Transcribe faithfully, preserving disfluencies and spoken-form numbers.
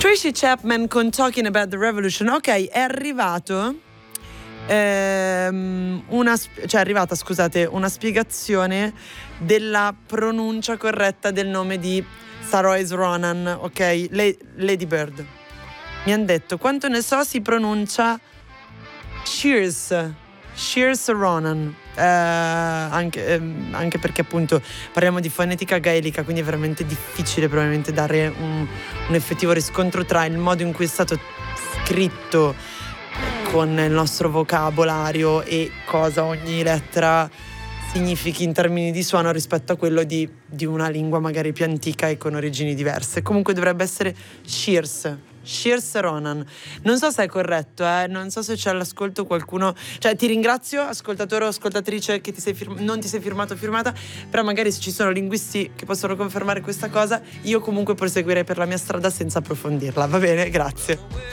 Tracy Chapman con Talking About the Revolution. Ok, è arrivato ehm, una, cioè è arrivata, scusate, una spiegazione della pronuncia corretta del nome di Saoirse Ronan, ok? Le- Lady Bird. Mi hanno detto, quanto ne so, si pronuncia Shears, Shears Ronan. Eh, anche, ehm, anche perché appunto parliamo di fonetica gaelica, quindi è veramente difficile probabilmente dare un, un effettivo riscontro tra il modo in cui è stato scritto con il nostro vocabolario e cosa ogni lettera significhi in termini di suono rispetto a quello di, di una lingua magari più antica e con origini diverse. Comunque dovrebbe essere Shears Shears Ronan. Non so se è corretto, eh? Non so se c'è all'ascolto qualcuno. Cioè, ti ringrazio, ascoltatore o ascoltatrice, che ti sei firm- non ti sei firmato o firmata, però magari se ci sono linguisti che possono confermare questa cosa, io comunque proseguirei per la mia strada senza approfondirla. Va bene? Grazie.